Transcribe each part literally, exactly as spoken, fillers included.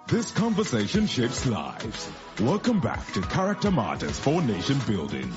This conversation shapes lives. Welcome back to Character Matters for Nation Building.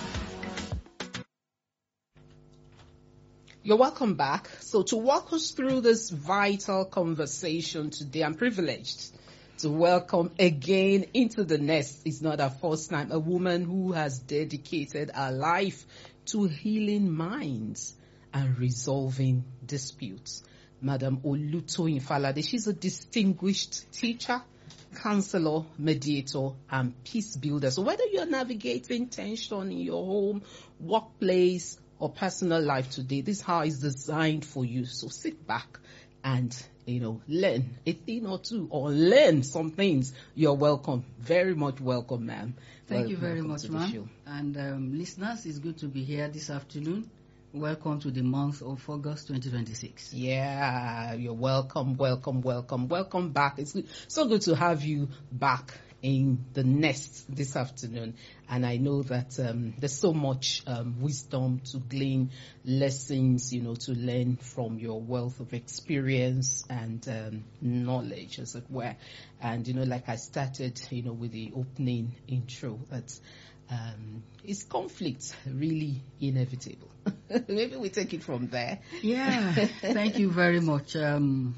You're welcome back. So to walk us through this vital conversation today, I'm privileged to welcome again into the nest. It's not her first time. A woman who has dedicated her life to healing minds and resolving disputes. Madam Olutoyin Falade. She's a distinguished teacher, counselor, mediator, and peace builder. So whether you're navigating tension in your home, workplace, or personal life today, this hour is designed for you. So sit back and, you know, learn a thing or two or learn some things. You're welcome. Very much welcome, ma'am. Thank well, you very much, ma'am. And um, listeners, it's good to be here this afternoon. Welcome to the month of August twenty twenty-six. Yeah, you're welcome, welcome, welcome, welcome back. It's good, so good to have you back in the nest this afternoon. And I know that um, there's so much um, wisdom to glean, lessons, you know, to learn from your wealth of experience and um, knowledge, as it were. And, you know, like I started, you know, with the opening intro, that Um, is conflict really inevitable? Maybe we take it from there. Yeah, thank you very much. Um,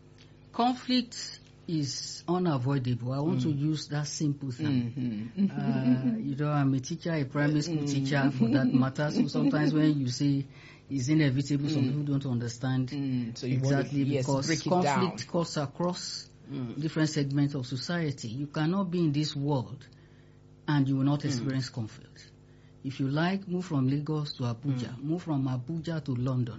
conflict is unavoidable. I want mm. to use that simple thing. Mm-hmm. Uh, you know, I'm a teacher, a primary school mm. teacher for that matter. So sometimes when you say it's inevitable, mm. some people don't understand mm. so exactly to, yes, because conflict cuts across mm. different segments of society. You cannot be in this world and you will not experience mm. conflict. If you like, move from Lagos to Abuja, mm. move from Abuja to London,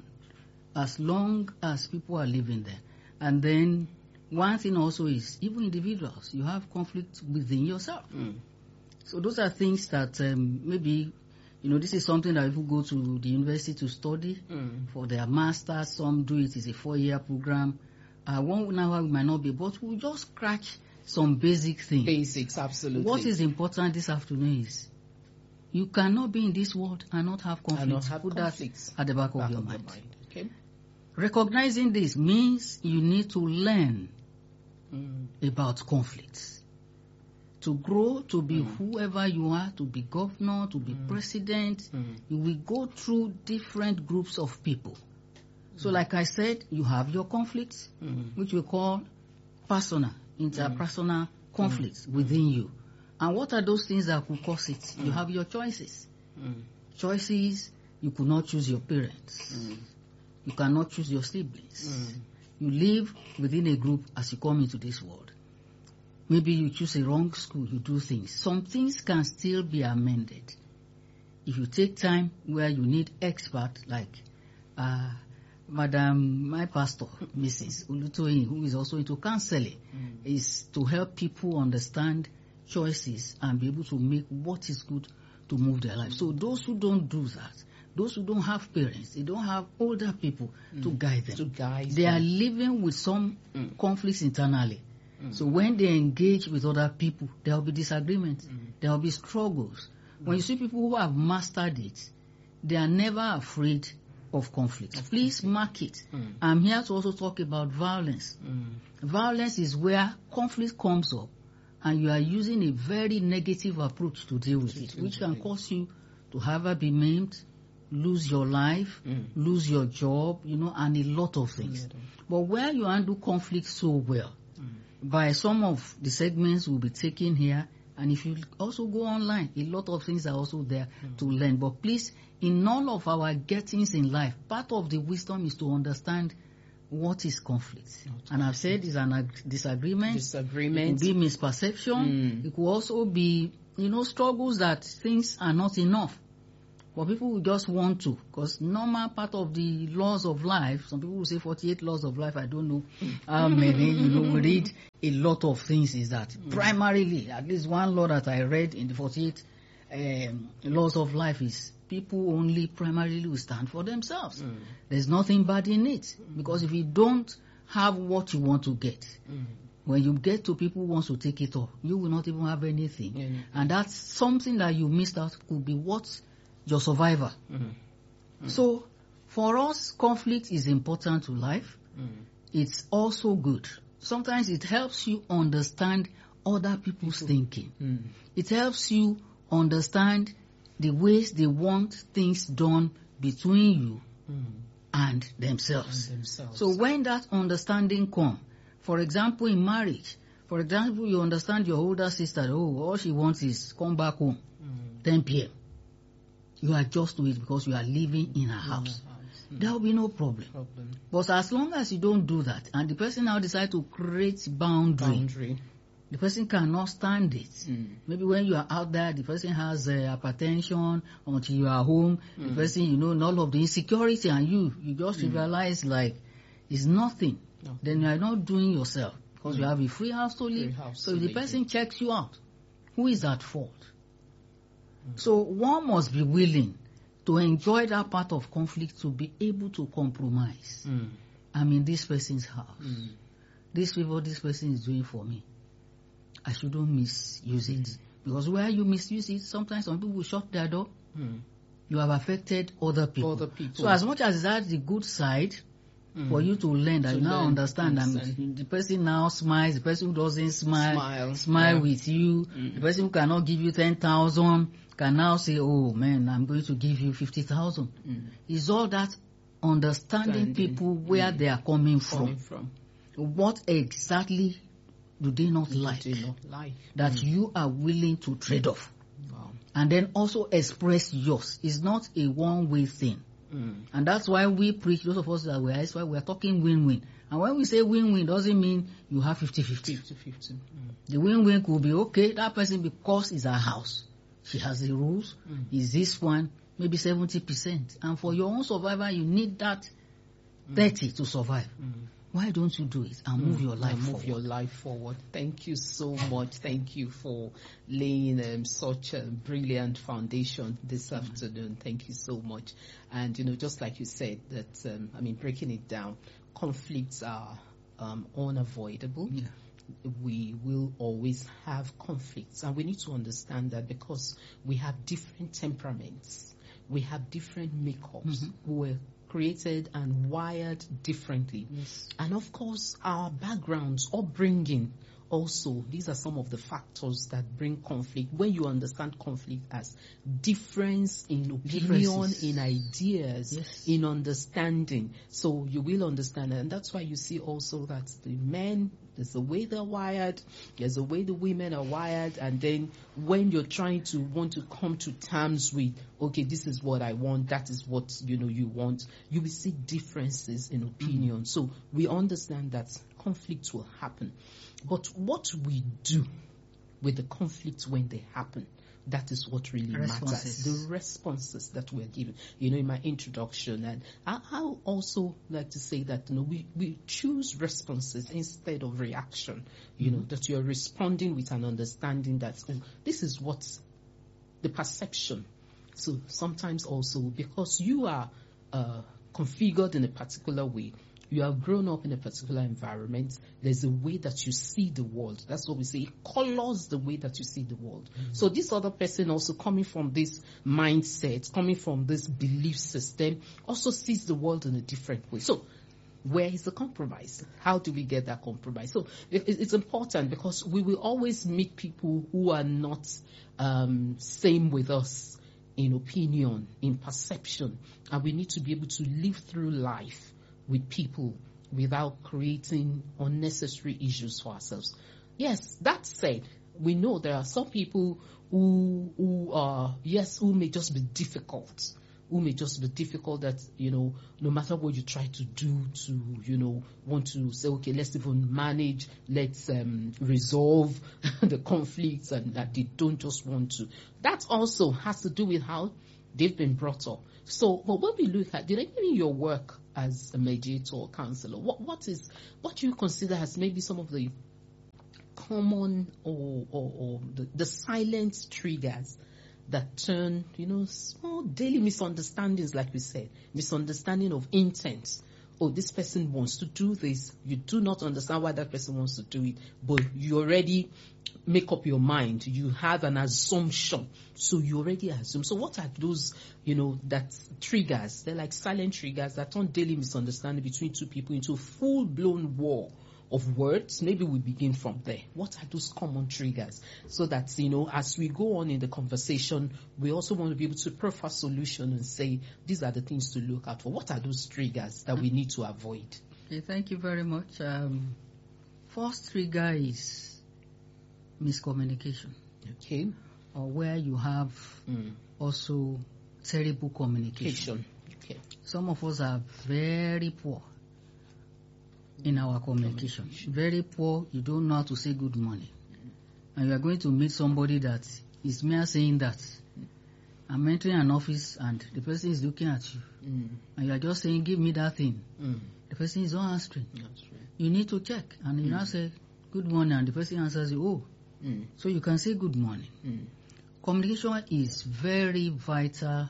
as long as people are living there. And then one thing also is, even individuals, you have conflict within yourself. Mm. So those are things that um, maybe, you know, this is something that people go to the university to study mm. for their masters. Some do it as a four-year program. Uh, one hour we might not be, but we'll just scratch some basic things. Basics, absolutely. What is important this afternoon is you cannot be in this world and not have conflict. And not have Put conflicts that at the back, back of your of mind. mind. Okay. Recognizing this means you need to learn mm. about conflicts. To grow, to be mm. whoever you are, to be governor, to be mm. president, mm. you will go through different groups of people. So like I said, you have your conflicts, mm. which we call personal, interpersonal mm. conflicts mm. within you. And what are those things that could cause it? Mm. You have your choices. Mm. Choices, you could not choose your parents. Mm. You cannot choose your siblings. Mm. You live within a group as you come into this world. Maybe you choose a wrong school, you do things. Some things can still be amended. If you take time where you need expert like uh, Madam, my pastor, Missus Olutoyin, who is also into counseling, mm. is to help people understand choices and be able to make what is good to move their life. So those who don't do that, those who don't have parents, they don't have older people mm. to guide them. To guide they them. are living with some mm. conflicts internally. Mm. So when they engage with other people, there will be disagreements, mm. there will be struggles. Mm. When you see people who have mastered it, they are never afraid of conflict. Of Please conflict. mark it. Mm. I'm here to also talk about violence. Mm. Violence is where conflict comes up and you are using a very negative approach to deal with to it, which can cause you to have a be maimed, lose your life, mm. lose your job, you know, and a lot of things. Yeah, but where you handle conflict so well, mm. by some of the segments we'll be taking here, and if you also go online, a lot of things are also there mm. to learn. But please, in all of our gettings in life, part of the wisdom is to understand what is conflict. Not and I've said it's an ag- disagreement. Disagreement. It could be misperception. Mm. It could also be, you know, struggles that things are not enough. But people will just want to, because normal part of the laws of life, some people will say forty-eight laws of life, I don't know how many, you know, we read a lot of things is that mm. primarily, at least one law that I read in the forty-eight um, laws of life is people only primarily will stand for themselves. Mm. There's nothing bad in it, because if you don't have what you want to get, mm. when you get to people who want to take it off, you will not even have anything. Mm. And that's something that you missed out, could be what your survivor. Mm. Mm. So for us, conflict is important to life. Mm. It's also good sometimes it helps you understand other people's People. thinking. Mm. It helps you understand the ways they want things done between you mm. and, themselves. and themselves. So when that understanding comes, for example, in marriage, for example, you understand your older sister, oh, all she wants is come back home, mm. ten p.m. You adjust to it because you are living in her house. Mm. There will be no problem. problem. But as long as you don't do that, and the person now decides to create boundary, boundary, the person cannot stand it. Mm. Maybe when you are out there, the person has uh, hypertension until you are home. Mm. The person, you know, all of the insecurity, and you, you just mm. realize like it's nothing. No. Then you are not doing yourself because mm. you have a free house to live. House so to if the person it. checks you out, who is at fault? Mm. So one must be willing to enjoy that part of conflict, to be able to compromise. Mm. I'm in this person's house. Mm. This favor this person is doing for me, I shouldn't misuse it. Mm. Because where you misuse it, sometimes some people shut their door. Mm. You have affected other people. other people. So as much as that's the good side, mm. for you to learn that to you now learn, understand, understand. that the person now smiles, the person who doesn't smile, smile, smile yeah. with you, mm. the person who cannot give you ten thousand can now say, oh man, I'm going to give you fifty thousand. Mm. It's all that understanding Standing. people where mm. they are coming from. coming from. What exactly do they not do like? They not like? That mm. you are willing to trade off. Wow. And then also express yours. It's not a one-way thing. Mm. And that's why we preach, those of us that we are, that's why we are talking win-win. And when we say win-win, it doesn't mean you have fifty-fifty. fifty-fifty. Mm. The win-win could be, okay, that person, because it's her house, she has the rules, mm. is this one, maybe seventy percent. And for your own survival, you need that thirty mm. to survive. Mm. Why don't you do it and move mm, your life move forward? Move your life forward. Thank you so much. Thank you for laying um, such a brilliant foundation this mm. afternoon. Thank you so much. And, you know, just like you said, that, um, I mean, breaking it down, conflicts are um, unavoidable. Yeah. We will always have conflicts. And we need to understand that because we have different temperaments. We have different makeups. Mm-hmm. We're created and wired differently. Yes. And of course, our backgrounds, upbringing, also, these are some of the factors that bring conflict. When you understand conflict as difference in opinion, in ideas, yes. in understanding, so you will understand it. And that's why you see also that the men, there's the way they're wired, there's the way the women are wired, and then when you're trying to want to come to terms with, okay, this is what I want, that is what, you know, you want, you will see differences in opinion. Mm. So we understand that conflict will happen. But what we do with the conflicts when they happen, that is what really matters. The responses that we're given. You know, in my introduction, and I, I'll also like to say that, you know, we, we choose responses instead of reaction. You mm-hmm. know, that you're responding with an understanding that, oh, this is what the perception. So sometimes also because you are uh, configured in a particular way, you have grown up in a particular environment, there's a way that you see the world. That's what we say. It colors the way that you see the world. Mm-hmm. So this other person also coming from this mindset, coming from this belief system, also sees the world in a different way. So where is the compromise? How do we get that compromise? So it's important because we will always meet people who are not um, same with us in opinion, in perception. And we need to be able to live through life with people without creating unnecessary issues for ourselves. Yes, that said, we know there are some people who who are, yes, who may just be difficult, who may just be difficult that, you know, no matter what you try to do to, you know, want to say, okay, let's even manage, let's um, resolve the conflicts, and that they don't just want to. That also has to do with how they've been brought up. So, but when we look at, did I mean your work as a mediator or counselor, what what is what do you consider as maybe some of the common or or, or the, the silent triggers that turn, you know, small daily misunderstandings, like we said, misunderstanding of intent. Oh, this person wants to do this. You do not understand why that person wants to do it, but you already make up your mind. You have an assumption. So you already assume. So what are those, you know, that triggers? They're like silent triggers that turn daily misunderstanding between two people into a full-blown war of words. Maybe we begin from there. What are those common triggers? So that, you know, as we go on in the conversation, we also want to be able to proffer solution and say, these are the things to look out for. What are those triggers that we need to avoid? Okay, thank you very much. Um, first trigger is miscommunication. Okay. Or where you have Mm. also terrible communication. Okay. Some of us are very poor in our communication. Communication. Very poor, you don't know how to say good morning. And you are going to meet somebody that is mere saying that. I'm entering an office and the person is looking at you. Mm. And you are just saying, give me that thing. Mm. The person is not answering. That's right. You need to check. And you now say, good morning. And the person answers you, oh. Mm. So you can say good morning. Mm. Communication is very vital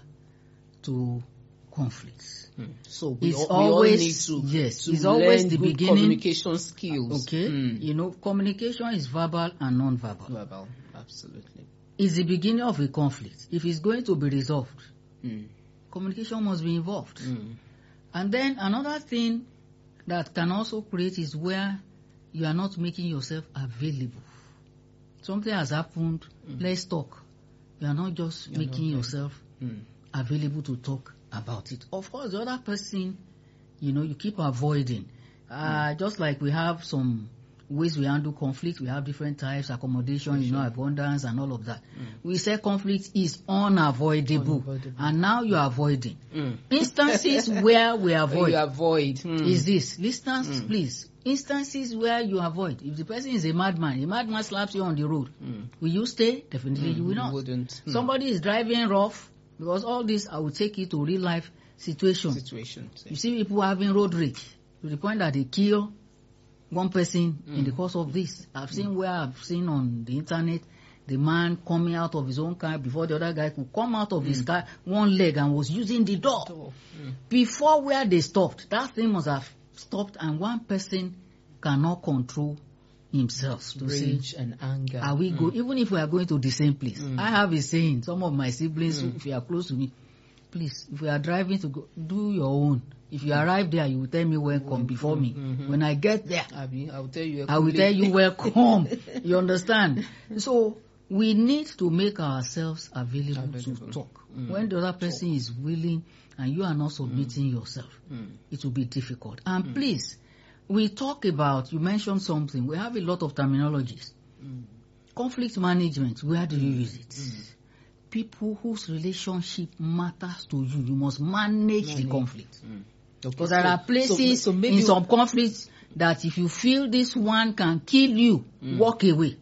to conflicts. Mm. So we, It's all, we always- all need to, yes, to it's learn always the good beginning. communication skills. Okay? Mm. You know, communication is verbal and non-verbal. Verbal, absolutely. It's the beginning of a conflict. If it's going to be resolved, Mm. communication must be involved. Mm. And then another thing that can also create is where you are not making yourself available. Something has happened, Mm. let's talk. You are not just You're making not yourself Mm. available to talk about it. Of course, the other person, you know, you keep avoiding. Uh, Mm. Just like we have some ways we handle conflict, we have different types, accommodation, you know, abundance and all of that. Mm. We say conflict is unavoidable, Unavoidable. and now you are avoiding. Mm. Instances where we avoid You avoid. Mm. is this. Listeners, Mm. please. Instances where you avoid. If the person is a madman, a madman slaps you on the road, Mm. will you stay? Definitely Mm. you will not. Wouldn't. Mm. Somebody is driving rough, because all this, I will take it to real life situation. Situation. You see people having road rage to the point that they kill one person Mm. in the course of this. I've seen where I've seen on the internet the man coming out of his own car before the other guy could come out of his car one leg and was using the door. Door. Mm. Before where they stopped, that thing must have stopped, and one person cannot control himself to Rage say, and anger. are we Mm. good? Even if we are going to the same place. Mm. I have a saying, some of my siblings, Mm. if you are close to me, please, if we are driving to go, do your own. If you arrive there, you will tell me welcome before me. Mhm. When I get there, Abi, I will tell you. I will tell you welcome. You understand? So we need to make ourselves available, Available. to talk. Mm. When the other person is willing and you are not submitting yourself, Mm. it will be difficult. And please, we talk about, you mentioned something, we have a lot of terminologies. Mm. Conflict management, where do you use it? Mm. People whose relationship matters to you, you must manage, Manage. the conflict. Mm. Okay, Because there so- are places so, so maybe in some conflicts that if you feel this one can kill you, Mm. walk away.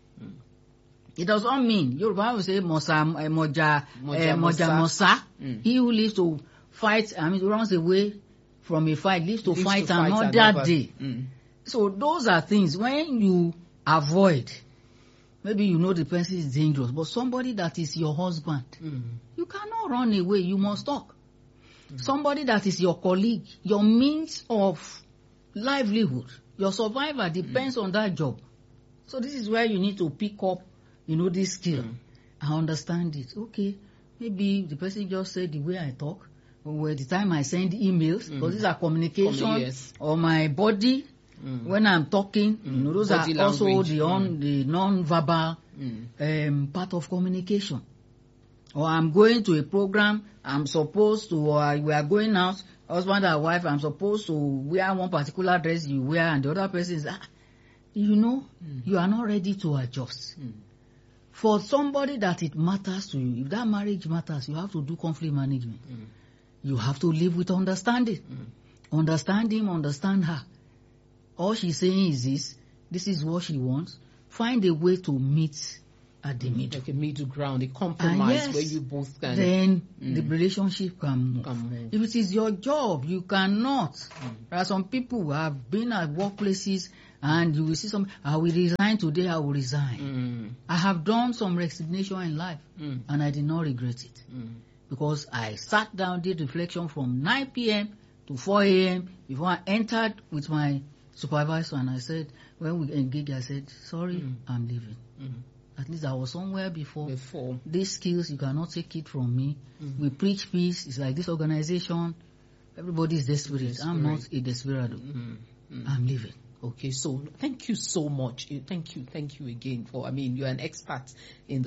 It does not mean, Yoruba will say, Mosa, eh, Moja, Moja eh, Moja Mosa. Mosa. Mm. He who lives to fight, I mean, runs away from a fight, lives to Lives fight to fight another another- day. Mm. So those are things, when you avoid, maybe you know the person is dangerous, but somebody that is your husband, Mm. you cannot run away, you must talk. Somebody that is your colleague, your means of livelihood, your survival depends on that job. So this is where you need to pick up, you know, this skill and understand it. Okay, maybe the person just said the way I talk, or the time I send emails, Mm. because these are communication, Commu- yes. or my body, Mm. when I'm talking, you know, those Body are also language. the, on, the non-verbal Mm. um, part of communication. Or I'm going to a program, I'm supposed to, or we are going out, husband and wife, I'm supposed to wear one particular dress you wear, and the other person is, ah, you know, Mm. you are not ready to adjust. Mm. For somebody that it matters to you, if that marriage matters, you have to do conflict management. Mm. You have to live with understanding. Mm. Understand him, understand her. All she's saying is this, this is what she wants. Find a way to meet at the middle. Like a middle ground, a compromise yes, where you both can. Then Mm. the relationship can move. Can move. If it is your job, you cannot. Mm. There are some people who have been at workplaces and you will see some, I will resign today, I will resign. Mm. I have done some resignation in life Mm. and I did not regret it. Mm. Because I sat down, did reflection from nine p.m. to four a.m. before I entered with my supervisor, and I said, when we engaged, I said, sorry, Mm. I'm leaving. Mm. At least I was somewhere before. Before. These skills, you cannot take it from me. Mm. We preach peace. It's like this organization. Everybody is desperate. I'm not a desperado. Mm. Mm. I'm leaving. Okay, so thank you so much. Thank you, thank you again for, I mean, you're an expert in